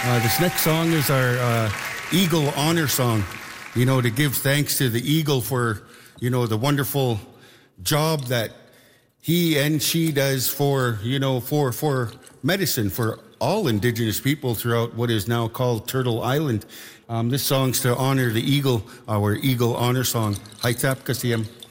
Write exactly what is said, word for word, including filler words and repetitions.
Uh, this next song is our uh, Eagle Honor Song, you know, to give thanks to the Eagle for, you know, the wonderful job that he and she does for, you know, for, for medicine, for all Indigenous people throughout what is now called Turtle Island. Um, this song's to honor the Eagle, our Eagle Honor Song. Haitap Kasiyam.